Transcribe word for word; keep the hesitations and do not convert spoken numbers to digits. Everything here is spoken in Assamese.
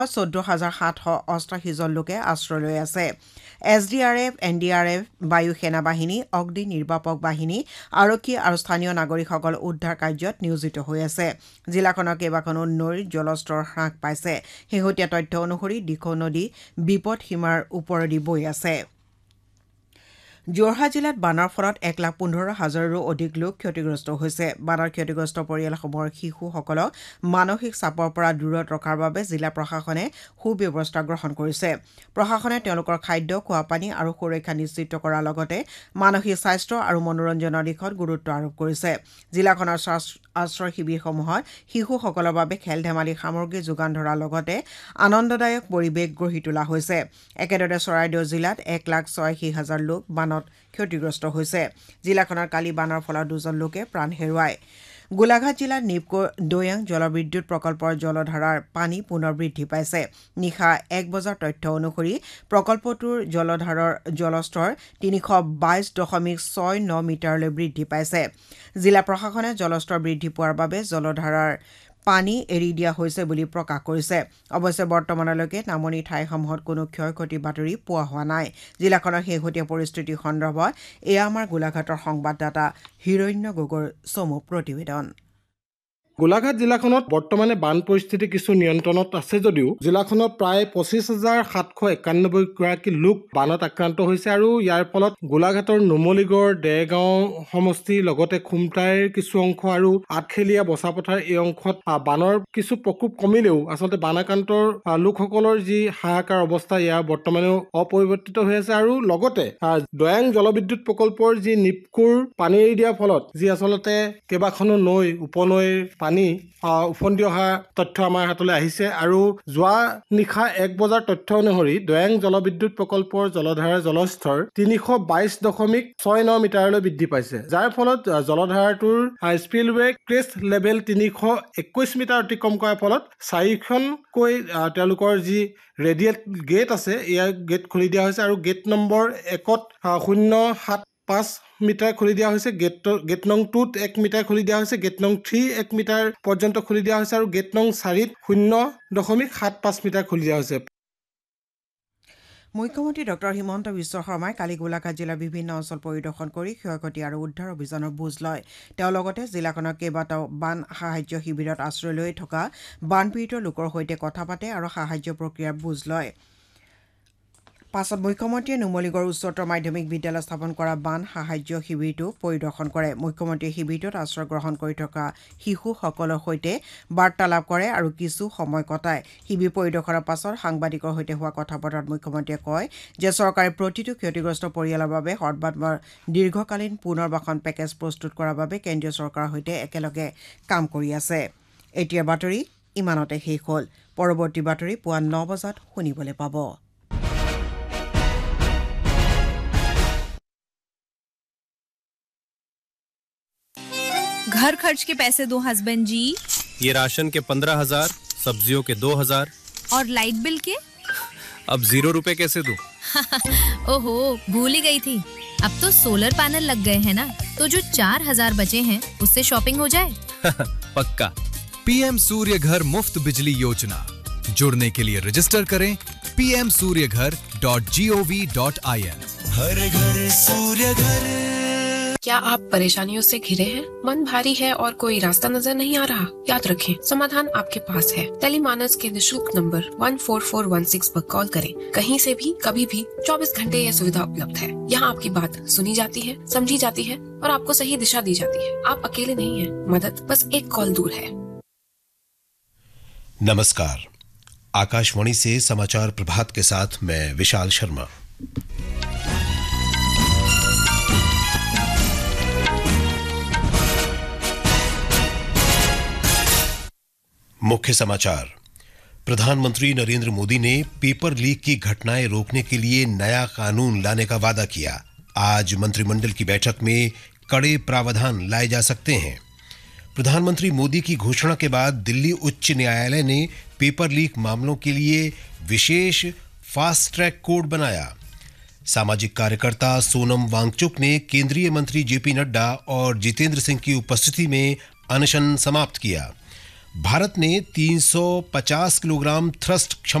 চৈধ্য হাজাৰ সাতশ অষ্টাশী জন লোকে আশ্ৰয় লৈ আছে। S D R F, N D R F, বায়ু সেনা বাহিনী, অগ্নি নিৰ্বাপক বাহিনী, আৰক্ষী আৰু স্থানীয় নাগৰিকসকল উদ্ধাৰ কাৰ্যত নিয়োজিত হৈ আছে। জিলাখনৰ কেইবাখনো নৈৰ জলস্তৰ হ্ৰাস পাইছে। শেহতীয়া তথ্য অনুসৰি দিখৌ নদী বিপদ সীমাৰ ওপৰেদি বৈ আছে। যোৰহাট জিলাত বানৰ ফলত এক লাখ পোন্ধৰ হাজাৰৰো অধিক লোক ক্ষতিগ্ৰস্ত হৈছে। বানৰ ক্ষতিগ্ৰস্ত পৰিয়ালসমূহৰ শিশুসকলক মানসিক চাপৰ পৰা দূৰত ৰখাৰ বাবে জিলা প্ৰশাসনে সুব্যৱস্থা গ্ৰহণ কৰিছে। প্ৰশাসনে তেওঁলোকৰ খাদ্য, খোৱাপানী আৰু সুৰক্ষা নিশ্চিত কৰাৰ লগতে মানসিক স্বাস্থ্য আৰু মনোৰঞ্জনৰ দিশত গুৰুত্ব আৰোপ কৰিছে। জিলাখনৰ আশ্ৰয় শিবিৰসমূহত শিশুসকলৰ বাবে খেল ধেমালি সামগ্ৰী যোগান ধৰাৰ লগতে আনন্দদায়ক পৰিৱেশ গঢ়ি তোলা হৈছে। একেদৰে চৰাইদেউ জিলাত এক লাখ ছয়াশী হাজাৰ লোক বানত ক্ষতিগ্ৰস্ত হৈছে। জিলাখনৰ কালি বানৰ ফলত দুজন লোকে প্ৰাণ হেৰুৱায়। গোলাঘাট জিলাত নিপকো দৈয়াং জলবিদ্যুৎ প্ৰকল্পৰ জলধাৰাৰ পানী পুনৰ বৃদ্ধি পাইছে। নিশা এক বজাৰ তথ্য অনুসৰি প্ৰকল্পটোৰ জলধাৰৰ জলস্তৰ তিনিশ বাইশ দশমিক ছয় ন মিটাৰলৈ বৃদ্ধি পাইছে। জিলা প্ৰশাসনে জলস্তৰ বৃদ্ধি পোৱাৰ বাবে জলধাৰাৰ পানী এৰি দিয়া হৈছে বুলি প্ৰকাশ কৰিছে। অৱশ্যে বৰ্তমানলৈকে নামনি ঠাইসমূহত কোনো ক্ষয় ক্ষতিৰ বাতৰি পোৱা হোৱা নাই। জিলাখনৰ শেহতীয়া পৰিস্থিতি সন্দৰ্ভত এয়া আমাৰ গোলাঘাটৰ সংবাদদাতা হিৰণ্য গগৈৰ চমু প্ৰতিবেদন। গোলাঘাট জিলাখনত বৰ্তমানে বান পৰিস্থিতি কিছু নিয়ন্ত্ৰণত আছে যদিও জিলাখনত প্ৰায় পঁচিছ হাজাৰ সাতশ একানব্বৈ গৰাকী লোক বানত আক্ৰান্ত হৈছে আৰু ইয়াৰ ফলত গোলাঘাটৰ নুমলীগড়, দেৰগাঁও সমষ্টি লগতে খুমটাইৰ কিছু অংশ আৰু আঠখেলীয়া বচাপথাৰ এই অংশত বানৰ কিছু প্ৰকোপ কমিলেও আচলতে বানাক্ৰান্তৰ লোকসকলৰ যি হাহাকাৰ অৱস্থা এয়া বৰ্তমানেও অপৰিৱৰ্তিত হৈ আছে। আৰু লগতে দৈয়াং জলবিদ্যুৎ প্ৰকল্পৰ যি নিপকোৰ পানী এৰি দিয়াৰ ফলত যি আচলতে কেইবাখনো নৈ উপনৈৰ পানী উফন্দি অহা তথ্য আমাৰ হাতলৈ আহিছে। আৰু যোৱা নিশা এক বজাৰ তথ্য অনুসৰি দৈয়াং জলবিদ্যুৎ প্ৰকল্পৰ জলধাৰাৰ জলস্তৰ তিনিশ বাইশ দশমিক ছয় ন মিটাৰলৈ বৃদ্ধি পাইছে, যাৰ ফলত জলধাৰাটোৰ স্পিলৱে ক্ৰেষ্ট লেভেল তিনিশ একৈশ মিটাৰ অতিক্ৰম কৰাৰ ফলত চাৰিখনকৈ তেওঁলোকৰ যি ৰেডিয়েট গেট আছে এয়া গেট খুলি দিয়া হৈছে আৰু গেট নম্বৰ একত শূন্য সাত পাঁচ মিটাৰ খুলি দিয়া হৈছে, গেট গেট নং টুত এক মিটাৰ খুলি দিয়া হৈছে, গেট নং থ্ৰী এক মিটাৰ পৰ্যন্ত খুলি দিয়া হৈছে আৰু গেট নং চাৰিত শূন্য দশমিক সাত পাঁচ মিটাৰ খুলি দিয়া হৈছে। মুখ্যমন্ত্ৰী ডক্টৰ হিমন্ত বিশ্ব শৰ্মাই কালি গোলাঘাট জিলাৰ বিভিন্ন অঞ্চল পৰিদৰ্শন কৰি ক্ষয় ক্ষতি আৰু উদ্ধাৰ অভিযানৰ বুজ লয়। তেওঁ লগতে জিলাখনৰ কেইবাটাও বান সাহায্য শিবিৰত আশ্ৰয় লৈ থকা বানপীড়িত লোকৰ সৈতে কথা পাতে আৰু সাহায্য প্ৰক্ৰিয়াৰ বুজ লয়। পাছত মুখ্যমন্ত্ৰীয়ে নুমলীগড় উচ্চতৰ মাধ্যমিক বিদ্যালয় স্থাপন কৰা বান সাহায্য শিবিৰটো পৰিদৰ্শন কৰে। মুখ্যমন্ত্ৰীয়ে শিবিৰটোত আশ্ৰয় গ্ৰহণ কৰি থকা শিশুসকলৰ সৈতে বাৰ্তালাপ কৰে আৰু কিছু সময় কটায়। শিবিৰ পৰিদৰ্শনৰ পাছত সাংবাদিকৰ সৈতে হোৱা কথা বতৰাত মুখ্যমন্ত্ৰীয়ে কয় যে চৰকাৰে প্ৰতিটো ক্ষতিগ্ৰস্ত পৰিয়ালৰ বাবে সৰ্বাত্মক দীৰ্ঘকালীন পুনৰ্বাসন পেকেজ প্ৰস্তুত কৰাৰ বাবে কেন্দ্ৰীয় চৰকাৰৰ সৈতে একেলগে কাম কৰি আছে। এতিয়াৰ বাতৰি ইমানতে শেষ হ'ল। পৰৱৰ্তী বাতৰি পুৱা ন বজাত শুনিবলৈ পাব। घर खर्च के पैसे दो हस्बैंड जी। ये राशन के पंद्रह हजार, सब्जियों के दो हजार और लाइट बिल के अब जीरो रुपए कैसे दूं? ओहो, भूल ही गई थी। अब तो सोलर पैनल लग गए हैं ना, तो जो चार हजार बचे हैं उससे शॉपिंग हो जाए। पक्का। पीएम सूर्य घर मुफ्त बिजली योजना, जुड़ने के लिए रजिस्टर करें पी एम सूर्य घर dot G O V dot I N. हर घर सूर्य घर। क्या आप परेशानियों से घिरे हैं? मन भारी है और कोई रास्ता नजर नहीं आ रहा? याद रखें, समाधान आपके पास है। टेलीमानस के निशुल्क number one four four one six पर कॉल करें। कहीं से भी कभी भी चौबीस घंटे यह सुविधा उपलब्ध है। यहाँ आपकी बात सुनी जाती है, समझी जाती है और आपको सही दिशा दी जाती है। आप अकेले नहीं हैं, मदद बस एक कॉल दूर है। नमस्कार, आकाशवाणी से समाचार प्रभात के साथ मैं विशाल शर्मा। मुख्य समाचार। प्रधानमंत्री नरेंद्र मोदी ने पेपर लीक की घटनाएं रोकने के लिए नया कानून लाने का वादा किया। आज मंत्रिमंडल की बैठक में कड़े प्रावधान लाए जा सकते हैं। प्रधानमंत्री मोदी की घोषणा के बाद दिल्ली उच्च न्यायालय ने पेपर लीक मामलों के लिए विशेष फास्ट ट्रैक कोड बनाया। सामाजिक कार्यकर्ता सोनम वांगचुक ने केंद्रीय मंत्री जेपी नड्डा और जितेंद्र सिंह की उपस्थिति में अनशन समाप्त किया। भारत ने तीन सौ पचास किलोग्राम थ्रस्ट क्षमता